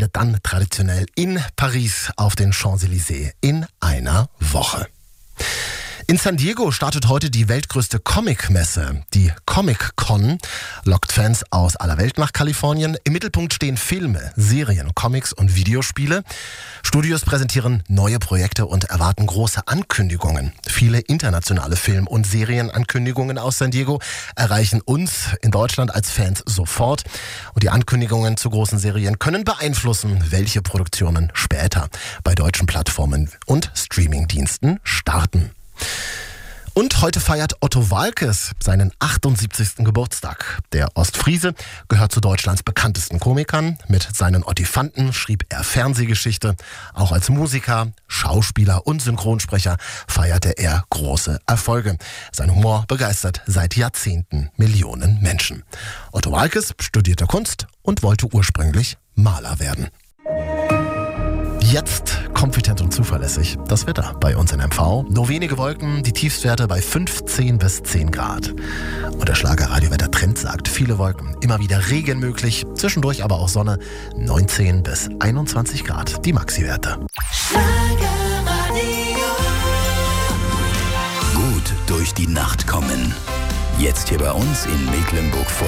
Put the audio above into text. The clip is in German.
findet dann traditionell in Paris auf den Champs-Élysées in einer Woche. In San Diego startet heute die weltgrößte Comic-Messe. Die Comic-Con lockt Fans aus aller Welt nach Kalifornien. Im Mittelpunkt stehen Filme, Serien, Comics und Videospiele. Studios präsentieren neue Projekte und erwarten große Ankündigungen. Viele internationale Film- und Serienankündigungen aus San Diego erreichen uns in Deutschland als Fans sofort. Und die Ankündigungen zu großen Serien können beeinflussen, welche Produktionen später bei deutschen Plattformen und Streamingdiensten starten. Und heute feiert Otto Waalkes seinen 78. Geburtstag. Der Ostfriese gehört zu Deutschlands bekanntesten Komikern. Mit seinen Ottifanten schrieb er Fernsehgeschichte. Auch als Musiker, Schauspieler und Synchronsprecher feierte er große Erfolge. Sein Humor begeistert seit Jahrzehnten Millionen Menschen. Otto Waalkes studierte Kunst und wollte ursprünglich Maler werden. Jetzt kompetent und zuverlässig das Wetter bei uns in MV. Nur wenige Wolken, die Tiefstwerte bei 15 bis 10 Grad. Und der Schlager-Radio-Wetter-Trend sagt, viele Wolken, immer wieder Regen möglich, zwischendurch aber auch Sonne, 19 bis 21 Grad, die Maxi-Werte. Gut durch die Nacht kommen. Jetzt hier bei uns in Mecklenburg-Vorpommern.